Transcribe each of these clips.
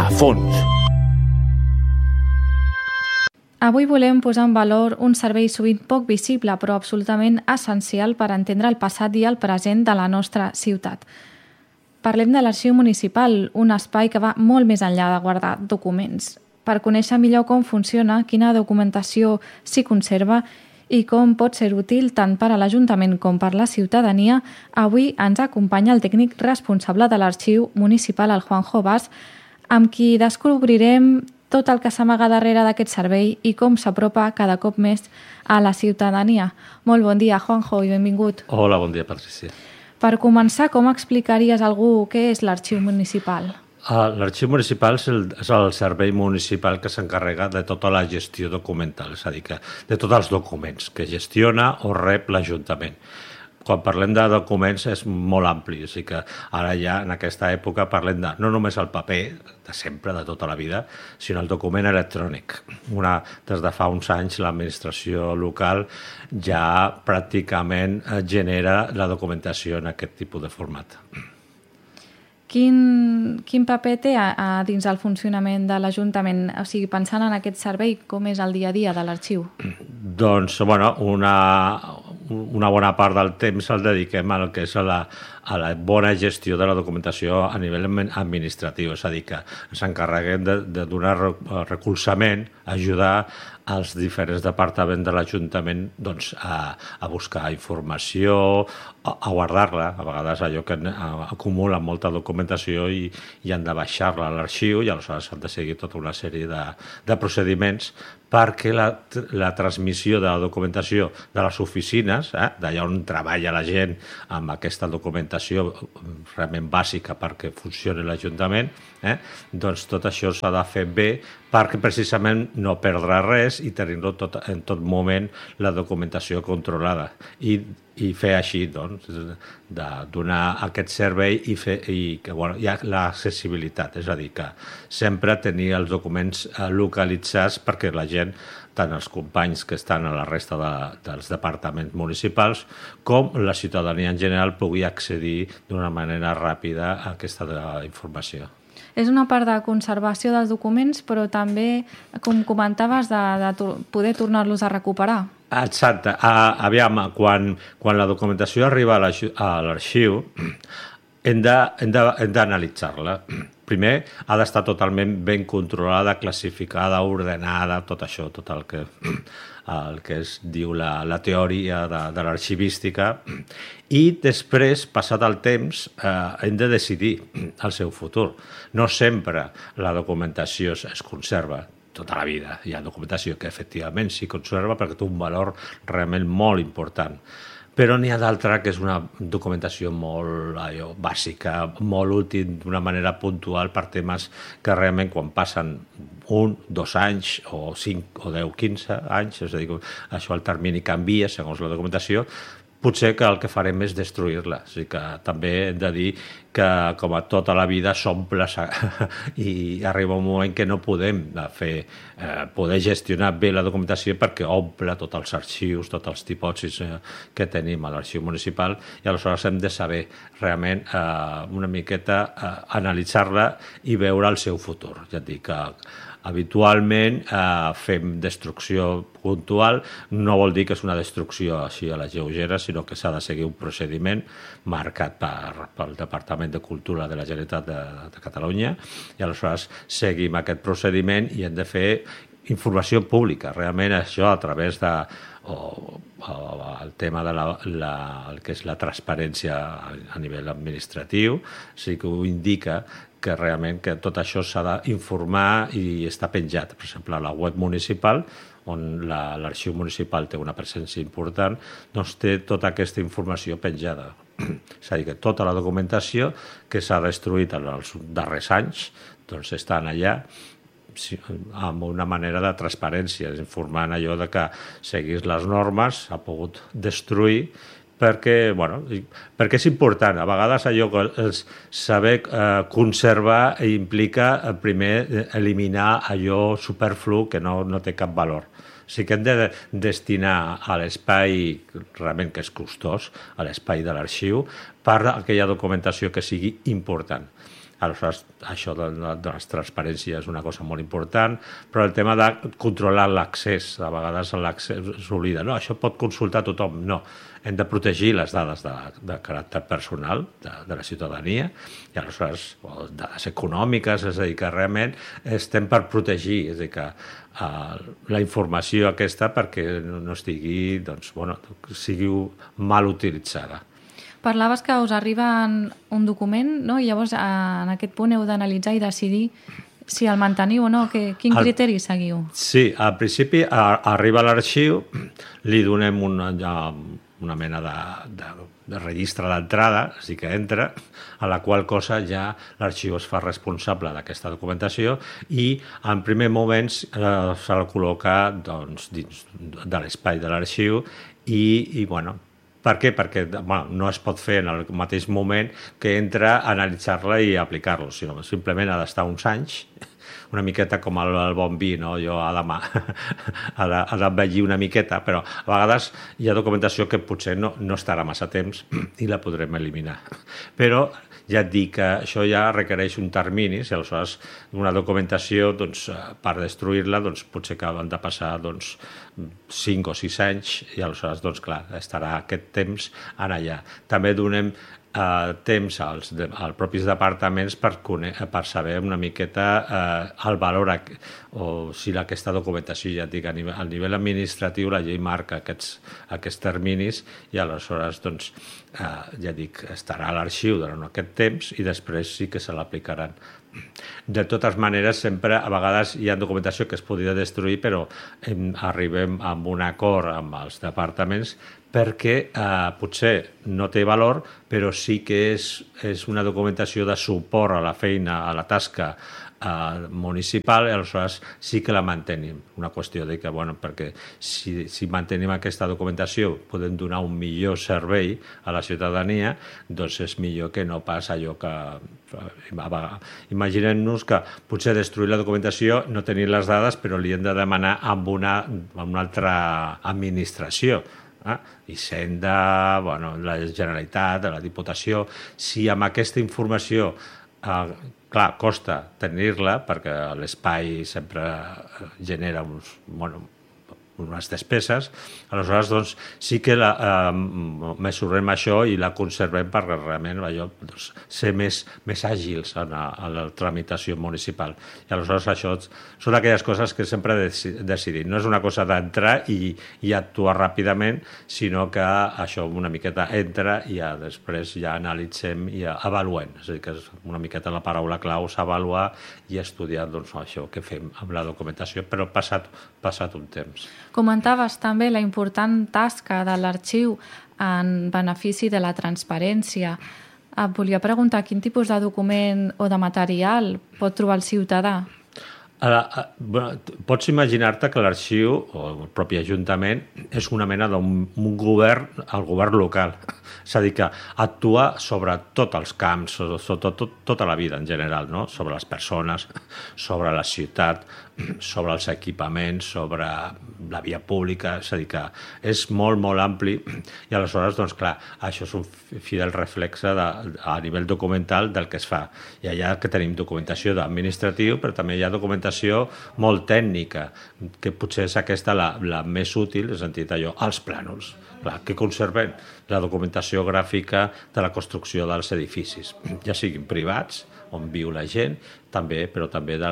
a fons. Avui volem posar en valor un servei sovint poc visible però absolutament essencial per entendre el passat i el present de la nostra ciutat. Parlem de l'Arxiu Municipal, un espai que va molt més enllà de guardar documents. Per conèixer millor com funciona, quina documentació s'hi conserva i com pot ser útil tant per a l'Ajuntament com per la ciutadania, avui ens acompanya el tècnic responsable de l'Arxiu Municipal, el Juanjo Bas, amb qui descobrirem tot el que s'amaga darrere d'aquest servei i com s'apropa cada cop més a la ciutadania. Molt bon dia, Juanjo, i benvingut. Hola, bon dia, Patricia. Per començar, com explicaries a algú què és l'Arxiu Municipal? L'Arxiu Municipal és el servei municipal que s'encarrega de tota la gestió documental, és a dir, de tots els documents que gestiona o rep l'Ajuntament. Quan parlem de documents és molt ampli, o sigui que ara ja en aquesta època parlem de no només el paper, de sempre, de tota la vida, sinó el document electrònic. Des de fa uns anys l'administració local ja pràcticament genera la documentació en aquest tipus de format. Quin paper té dins el funcionament de l'Ajuntament? O sigui, pensant en aquest servei, com és el dia a dia de l'arxiu? Doncs, bueno, una bona part del temps el dediquem al que és a la bona gestió de la documentació a nivell administratiu, és a dir, que ens encarreguem de donar recolzament, ajudar als diferents departaments de l'Ajuntament doncs, a buscar informació, a guardar-la. A vegades allò que acumula molta documentació i han de baixar-la a l'arxiu i aleshores han de seguir tota una sèrie de procediments perquè la transmissió de la documentació de les oficines, d'allà on treballa la gent amb aquesta documentació realment bàsica perquè funcioni l'Ajuntament, doncs tot això s'ha de fer bé perquè precisament no perdrà res i tenir-lo en tot moment la documentació controlada i fer així, doncs, de donar aquest servei i que hi ha l'accessibilitat, és a dir, que sempre tenir els documents localitzats perquè la gent, tant els companys que estan a la resta dels departaments municipals com la ciutadania en general pugui accedir d'una manera ràpida a aquesta informació. És una part de conservació dels documents, però també, com comentaves, de poder tornar-los a recuperar. Exacte. Aviam, quan la documentació arriba a l'arxiu, hem d'analitzar-la. Primer, ha d'estar totalment ben controlada, classificada, ordenada, tot això, tot el que es diu la teoria de l'arxivística. I després, passat el temps, hem de decidir el seu futur. No sempre la documentació es conserva tota la vida. Hi ha documentació que efectivament s'hi conserva perquè té un valor realment molt important. Però n'hi ha d'altra que és una documentació molt bàsica, molt útil d'una manera puntual per temes que realment quan passen 1, 2 anys o 5 o 10, 15 anys, és a dir, això el termini canvia segons la documentació, potser que el que farem és destruir-la. O sigui que també hem de dir que, com a tota la vida, s'omple i arriba un moment que no podem poder gestionar bé la documentació perquè omple tots els arxius, tots els tipòsics que tenim a l'arxiu municipal i aleshores hem de saber realment una miqueta analitzar-la i veure el seu futur. Ja et dic que habitualment fem destrucció puntual, no vol dir que és una destrucció així a la lleugera, sinó que s'ha de seguir un procediment marcat pel Departament de Cultura de la Generalitat de Catalunya i aleshores seguim aquest procediment i hem de fer informació pública. Realment això a través de el tema de el que és la transparència a nivell administratiu, sí que ho indica que realment que tot això s'ha d'informar i està penjat. Per exemple, a la web municipal, on l'arxiu municipal té una presència important, doncs té tota aquesta informació penjada. És a dir, que tota la documentació que s'ha destruït en els darrers anys doncs estan allà amb una manera de transparència, informant allò de que seguís les normes, s'ha pogut destruir, perquè és important. A vegades allò que saber conservar implica primer eliminar allò superflu que no té cap valor. Sí que hem de destinar a l'espai realment que és costós, a l'espai de l'arxiu, per a aquella documentació que sigui important. Aleshores, això de les transparències és una cosa molt important, però el tema de controlar l'accés, a vegades l'accés s'oblida. No, això pot consultar tothom. No, hem de protegir les dades de caràcter personal de la ciutadania i aleshores dades econòmiques, és a dir, que realment estem per protegir, és a dir, que la informació aquesta perquè no estigui, doncs, bueno, sigui mal utilitzada. Parlaves que us arriba un document, no? I llavors en aquest punt heu d'analitzar i decidir si el manteniu o no. Quin criteri seguiu? Sí, al principi arriba a l'arxiu, li donem una mena de registre d'entrada, és a dir, que entra, a la qual cosa ja l'arxiu es fa responsable d'aquesta documentació i en primer moment se la col·loca doncs, dins de l'espai de l'arxiu i bueno, per què? Perquè no es pot fer en el mateix moment que entra a analitzar-la i aplicar-lo, sinó simplement ha d'estar uns anys, una miqueta com el bon vi, no? Jo ha d'envellir una miqueta, però a vegades hi ha documentació que potser no estarà massa temps i la podrem eliminar. Però ja et dic que això ja requereix un termini, si aleshores una documentació, doncs, per destruir-la, doncs, potser que han de passar 5 o 6 anys i aleshores, doncs, clar, estarà aquest temps en allà. També donem temps als propis departaments per saber una miqueta el valor o si aquesta documentació, ja et dic, a nivell administratiu la llei marca aquests terminis i aleshores doncs, ja dic, estarà a l'arxiu durant aquest temps i després sí que se l'aplicaran. De totes maneres, sempre a vegades hi ha documentació que es podria destruir, però arribem a un acord amb els departaments perquè potser no té valor, però sí que és una documentació de suport a la feina, a la tasca municipal, i aleshores sí que la mantenim. Una qüestió de que, bueno, perquè si mantenim aquesta documentació podem donar un millor servei a la ciutadania, doncs és millor que no pas allò que... Imaginem-nos que potser destruir la documentació, no tenir les dades, però li hem de demanar amb una altra administració, Hisenda, la Generalitat, la Diputació. Si amb aquesta informació, clar, costa tenir-la, perquè l'espai sempre genera unes despeses, aleshores doncs, sí que mesurem això i la conservem perquè realment ser més àgils en la tramitació municipal. I aleshores això són aquelles coses que sempre decidim. No és una cosa d'entrar i actuar ràpidament, sinó que això una miqueta entra i després ja analitzem i avaluem. És a dir, que és una miqueta la paraula clau, s'avaluar i estudiar això que fem amb la documentació, però passat un temps. Comentaves també la important tasca de l'arxiu en benefici de la transparència. Et volia preguntar quin tipus de document o de material pot trobar el ciutadà? Pots imaginar-te que l'arxiu o el propi ajuntament és una mena d'un govern, el govern local. És a dir, que actua sobre tots els camps, sobre tota la vida en general, no? Sobre les persones, sobre la ciutat, sobre els equipaments, sobre la via pública, és a dir, que és molt, molt ampli i aleshores, doncs clar, això és un fidel reflexe a nivell documental del que es fa. I allà que tenim documentació administratiu, però també hi ha documentació molt tècnica, que potser és aquesta la més útil, és sentit allò, els plànols. Clar, que conservem la documentació gràfica de la construcció dels edificis, ja siguin privats, on viu la gent, però també de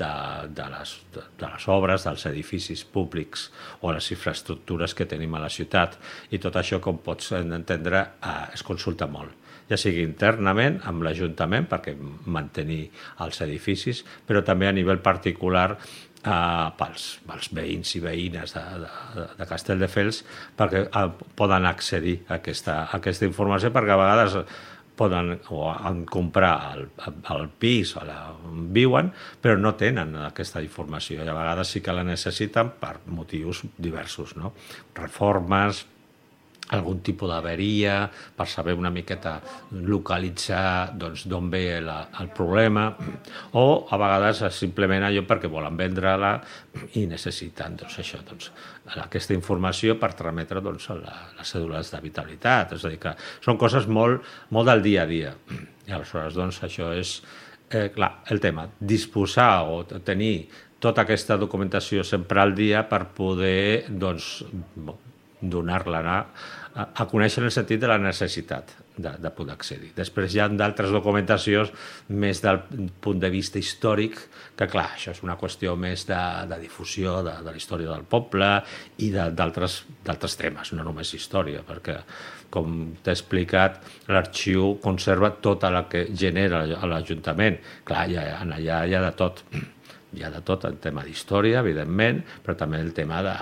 les obres, dels edificis públics o les infraestructures que tenim a la ciutat. I tot això, com pots entendre, es consulta molt. Ja sigui internament amb l'Ajuntament perquè mantenir els edificis, però també a nivell particular pels veïns i veïnes de Castelldefels perquè poden accedir a aquesta informació, perquè a vegades poden comprar el pis on viuen, però no tenen aquesta informació i a vegades sí que la necessiten per motius diversos, no? Reformes, algun tipus d'averia, per saber una miqueta localitzar d'on ve el problema, o a vegades simplement allò perquè volen vendre-la i necessiten aquesta informació per trametre les cèdules d'habitabilitat. És a dir, que són coses molt del dia a dia. I aleshores això és clar, el tema, disposar o tenir tota aquesta documentació sempre al dia per poder, doncs, donar-la a conèixer en el sentit de la necessitat de poder accedir. Després hi ha d'altres documentacions més del punt de vista històric, que clar, això és una qüestió més de difusió de la història del poble i d'altres temes, no només història, perquè, com t'he explicat, l'arxiu conserva tot el que genera l'Ajuntament. Clar, allà hi ha de tot. Hi ha de tot, el tema d'història, evidentment, però també el tema de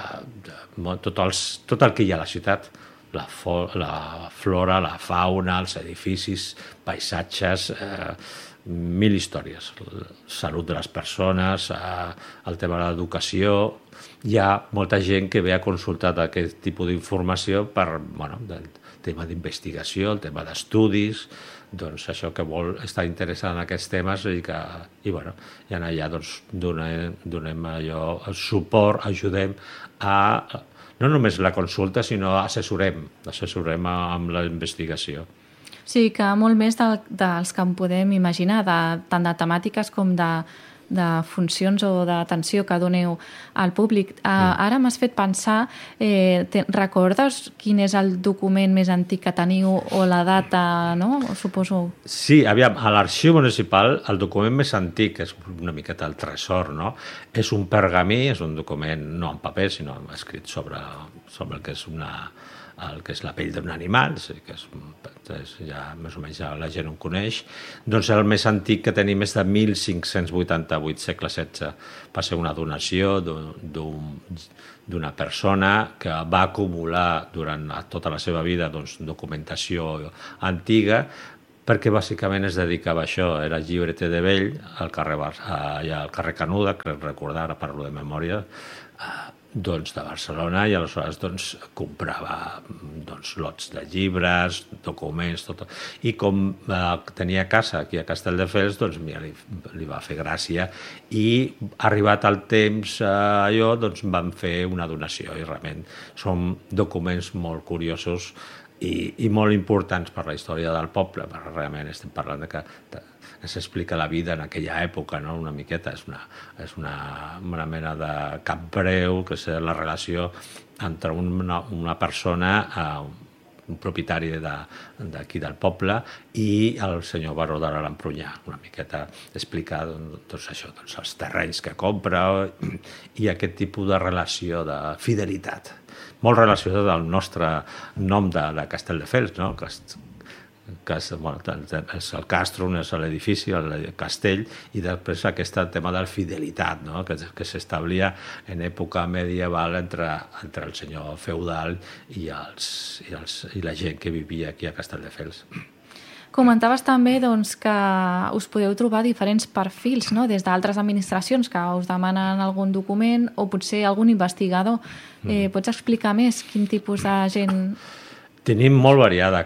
tot el que hi ha a la ciutat, la flora, la fauna, els edificis, paisatges, mil històries. Salut de les persones, el tema de l'educació. Hi ha molta gent que ve a consultar aquest tipus d'informació per, el tema d'investigació, el tema d'estudis, doncs això que vol estar interessat en aquests temes i allà doncs donem allò, el suport, ajudem a no només la consulta, sinó assessorem amb la investigació. Sí, que molt més dels que en podem imaginar, tant de temàtiques com de funcions o d'atenció que doneu al públic. Ara m'has fet pensar, recordes quin és el document més antic que teniu o la data, no? Suposo. Sí, aviam, a l'arxiu municipal el document més antic, és una miqueta el tresor, no? És un pergamí, és un document no en paper, sinó escrit sobre el que és el que és la pell d'un animal, que ja més o menys ja la gent ho coneix, doncs el més antic que tenim és de 1588, segle XVI. Va ser una donació d'una persona que va acumular durant tota la seva vida documentació antiga, perquè bàsicament es dedicava a això, era llibreter de vell al carrer Canuda, crec recordar, ara parlo de memòria, de Barcelona, i aleshores comprava lots de llibres, documents, tot. I com tenia casa aquí a Castelldefels, li va fer gràcia i arribat el temps vam fer una donació i realment són documents molt curiosos i molt importants per la història del poble, perquè realment estem parlant de que s'explica la vida en aquella època, no? Una miqueta, és una mena de campreu, que és la relació entre una persona, un propietari d'aquí del poble, i el senyor baró de l'Emprunyer. Una miqueta explicar els terrenys que compra i aquest tipus de relació de fidelitat. Molt relacionat al nostre nom de Castelldefels, no? És el castrum, és l'edifici, el castell, i després aquest tema de la fidelitat, no? que s'establia en època medieval entre el senyor feudal i la gent que vivia aquí a Castelldefels. Comentaves també que us podeu trobar diferents perfils, no? Des d'altres administracions que us demanen algun document o potser algun investigador. Pots explicar més quin tipus de gent... Tenim molt variada.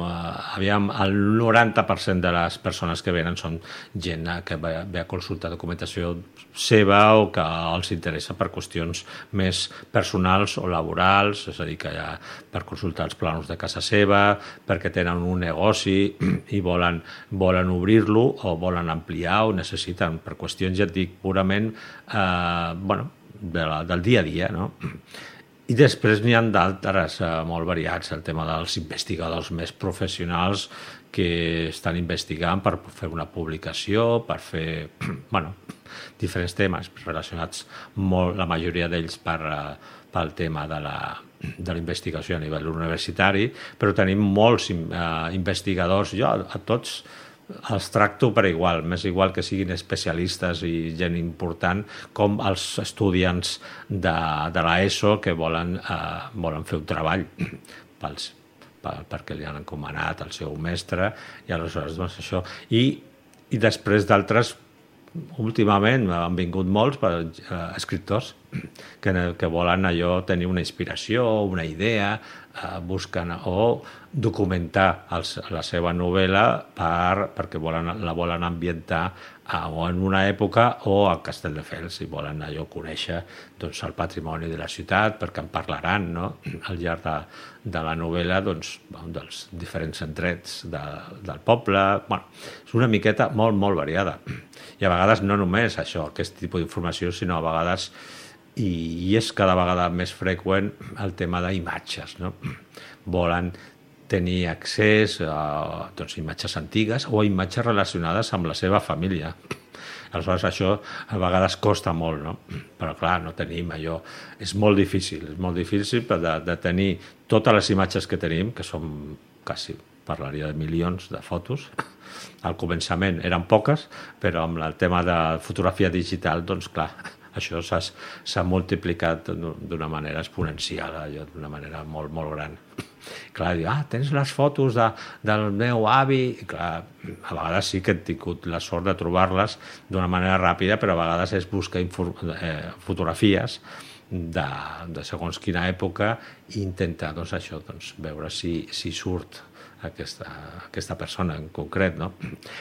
El 90% de les persones que venen són gent que ve a consultar documentació seva o que els interessa per qüestions més personals o laborals, és a dir, que per consultar els plànols de casa seva, perquè tenen un negoci i volen obrir-lo o volen ampliar o necessiten per qüestions, ja et dic, purament del dia a dia, no? I després n'hi ha d'altres molt variats, el tema dels investigadors més professionals que estan investigant per fer una publicació, per fer diferents temes relacionats molt, la majoria d'ells pel tema de la investigació a nivell universitari, però tenim molts investigadors, jo a tots els tracto per igual, més igual que siguin especialistes i gent important com els estudiants de l'ESO que volen fer un treball perquè li han encomanat al seu mestre i aleshores això. I després d'altres, últimament han vingut molts escriptors que volen allò tenir una inspiració, una idea, busquen o documentar la seva novel·la perquè la volen ambientar o en una època o a Castelldefels, i volen allò conèixer doncs, el patrimoni de la ciutat, perquè en parlaran, no? Al llarg de la novel·la doncs, dels diferents endrets del poble. Bueno, és una miqueta molt, molt variada. I a vegades no només això, aquest tipus d'informació, sinó a vegades, i és cada vegada més freqüent, el tema d'imatges, no? Volen tenir accés a imatges antigues o a imatges relacionades amb la seva família. Aleshores, això a vegades costa molt, no? Però, clar, no tenim allò. És molt difícil de tenir totes les imatges que tenim, que són quasi, parlaria de milions de fotos. Al començament eren poques, però amb el tema de fotografia digital, doncs, clar, això s'ha multiplicat d'una manera exponencial, d'una manera molt, molt gran. Clar, diu, tens les fotos del meu avi? I clar, a vegades sí que he tingut la sort de trobar-les d'una manera ràpida, però a vegades és buscar fotografies de segons quina època i intentar veure si surt aquesta persona en concret, no?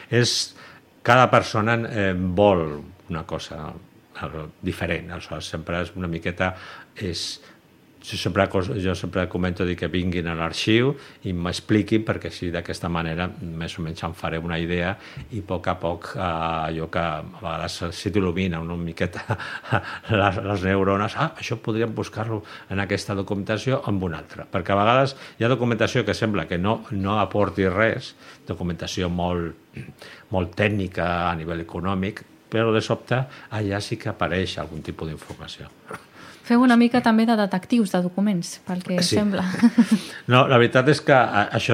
Cada persona vol una cosa diferent, aleshores sempre és una miqueta... Jo sempre comento que vinguin a l'arxiu i m'expliquin, perquè així d'aquesta manera més o menys em faré una idea i a poc allò que a vegades si t'il·lumina una miqueta les neurones, això podríem buscar-lo en aquesta documentació o en una altra, perquè a vegades hi ha documentació que sembla que no aporti res, documentació molt tècnica a nivell econòmic, però de sobte allà sí que apareix algun tipus d'informació. Feu una mica també de detectius de documents, pel que sembla. No, la veritat és que això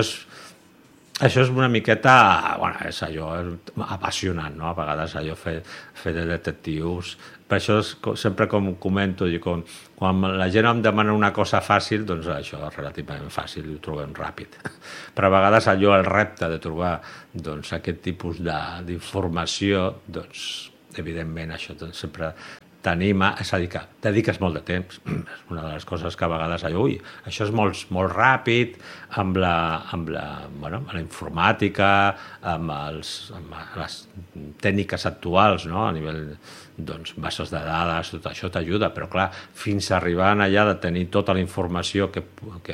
és una miqueta... Bueno, és allò apassionant, no? A vegades allò fer de detectius. Per això sempre com comento, quan la gent em demana una cosa fàcil, doncs això és relativament fàcil i ho trobem ràpid. Però a vegades allò, el repte de trobar aquest tipus d'informació, doncs evidentment això sempre... t'anima, és a dir, que dediques molt de temps. És una de les coses que a vegades això és molt ràpid, amb la informàtica, amb les tècniques actuals, no? A nivell bases de dades, tot això t'ajuda, però clar, fins a arribar allà de tenir tota la informació que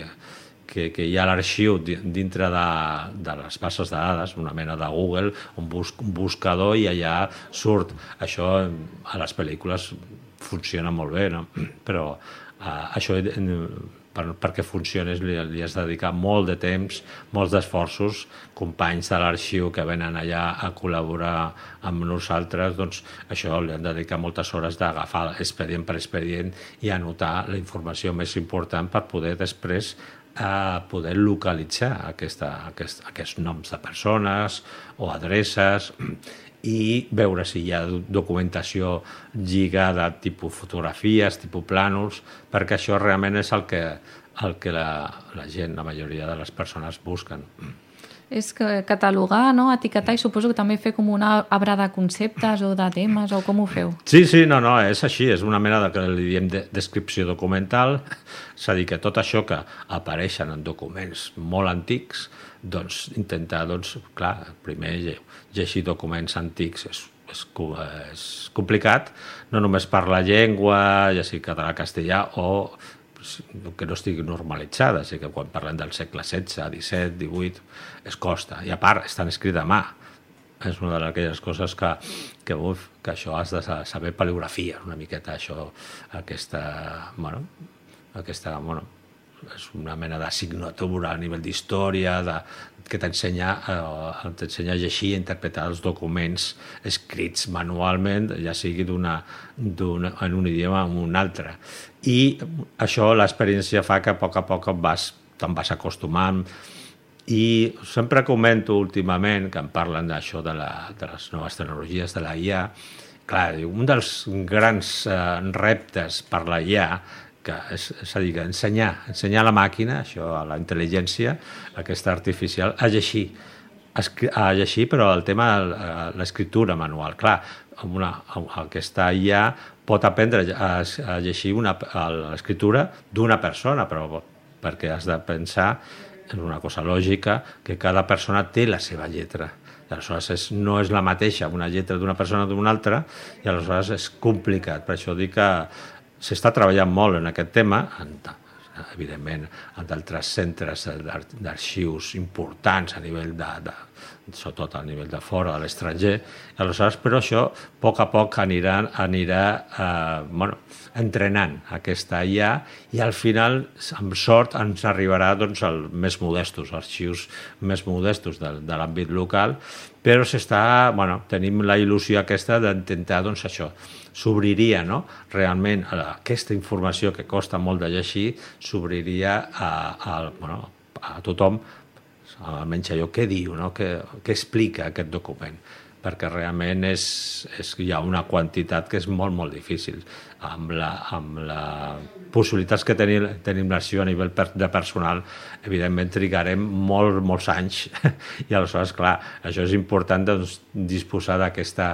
hi ha a l'arxiu dintre de les bases de dades, una mena de Google, un buscador, i allà surt. Això a les pel·lícules funciona molt bé, no? Però això perquè funcioni li has de dedicar molt de temps, molts d'esforços, companys de l'arxiu que venen allà a col·laborar amb nosaltres, doncs això li han de dedicar moltes hores d'agafar expedient per expedient i anotar la informació més important per poder després poder localitzar aquests noms de persones o adreces i veure si hi ha documentació lligada tipus fotografies, tipus plànols, perquè això realment és el que la gent, la majoria de les persones busquen. És catalogar, no? Etiquetar, i suposo que també fer com un arbre de conceptes o de temes, o com ho feu? Sí, no, és així, és una mena que li diem descripció documental, és a dir, que tot això que apareixen en documents molt antics, doncs intentar, clar, primer llegir documents antics és complicat, no només per la llengua, ja sigui català, castellà, o que no estigui normalitzada, és a dir, que quan parlem del segle XVI, XVII, XVIII, es costa, i a part estan escrits a mà. És una d'aquelles coses que això has de saber paleografia, una miqueta això, és una mena d'assignatura a nivell d'història que t'ensenya a llegir i interpretar els documents escrits manualment, ja sigui en un idioma o en un altre. I això, l'experiència fa que a poc te'n vas acostumant. I sempre comento últimament, que em parlen d'això de les noves tecnologies, de la IA, clar, un dels grans reptes per la IA, és a dir, ensenyar a la màquina, això, a la intel·ligència, aquesta artificial, a llegir a llegir, però el tema de l'escriptura manual. Clar, aquesta IA pot aprendre a llegir l'escriptura d'una persona, però perquè has de pensar en una cosa lògica, que cada persona té la seva lletra. I aleshores no és la mateixa una lletra d'una persona d'una altra, i aleshores és complicat. Per això dic que s'està treballant molt en aquest tema, evidentment, en d'altres centres d'arxius importants a nivell sobretot a nivell de fora, de l'estranger. Aleshores, però això, a poc anirà entrenant aquesta IA, i al final, amb sort, ens arribarà als més modestos, arxius més modestos de l'àmbit local, però tenim la il·lusió aquesta d'intentar, això, s'obriria, realment, aquesta informació que costa molt de llegir, s'obriria a tothom, almenys allò què diu, què explica aquest document, perquè realment hi ha una quantitat que és molt, molt difícil. Amb les possibilitats que tenim l'arxiu a nivell de personal, evidentment trigarem molts anys, i aleshores, clar, això és important disposar d'aquesta...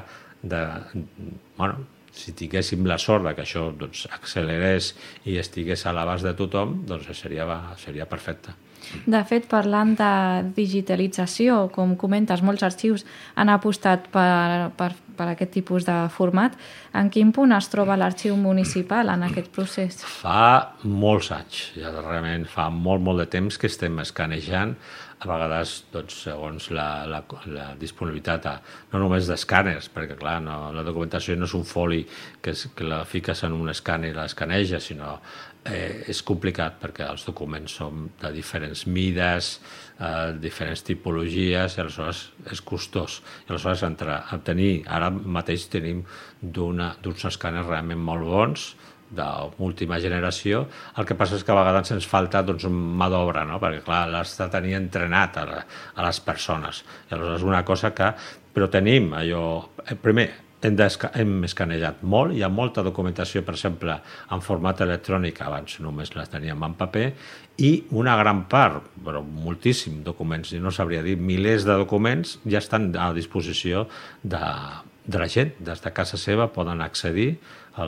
Si tinguéssim la sort que això accelerés i estigués a l'abast de tothom, doncs seria perfecte. De fet, parlant de digitalització, com comentes, molts arxius han apostat per aquest tipus de format. En quin punt es troba l'arxiu municipal en aquest procés? Fa molts anys, ja realment fa molt de temps que estem escanejant, a vegades segons la disponibilitat no només d'escàners, perquè clar, la documentació no és un foli que la fiques en un escàner i l'escaneja, sinó és complicat perquè els documents són de diferents mides, diferents tipologies, i aleshores és costós. I aleshores ara mateix tenim d'uns escàners realment molt bons, d'última generació. El que passa és que a vegades ens falta mà d'obra, perquè clar, l'has de tenir entrenat a les persones. I aleshores una cosa que... Però tenim allò... Primer, hem escanejat molt, hi ha molta documentació, per exemple, en format electrònic, abans només la teníem en paper, i una gran part, però moltíssim documents, i no sabria dir, milers de documents ja estan a disposició de la gent. Des de casa seva poden accedir